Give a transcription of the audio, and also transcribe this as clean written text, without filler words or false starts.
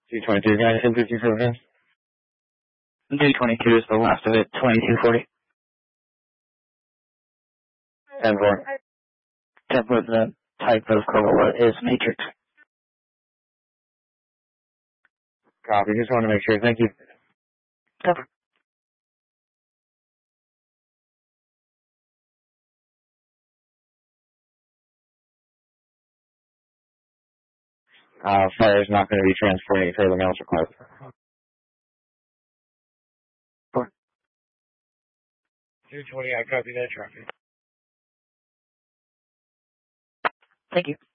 222, guys, 1057. 222 is the last of it, 2240. 10-4. 10-4, the type of Corolla is Matrix. Copy, just want to make sure. Thank you. Cover. Fire is not going to be transporting further mails required. 220, I copy that traffic. Thank you.